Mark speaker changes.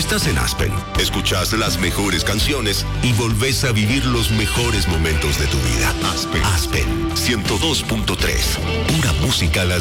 Speaker 1: Estás en Aspen, escuchas las mejores canciones y volvés a vivir los mejores momentos de tu vida. Aspen 102.3, pura música a las